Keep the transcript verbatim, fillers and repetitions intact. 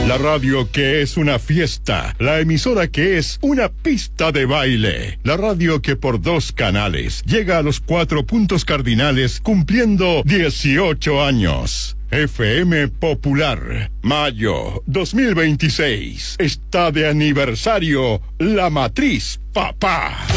La radio que es una fiesta, la emisora que es una pista de baile, la radio que por dos canales llega a los cuatro puntos cardinales cumpliendo dieciocho años. F M Popular, mayo dos mil veintiséis. Está de aniversario La Matriz, papá.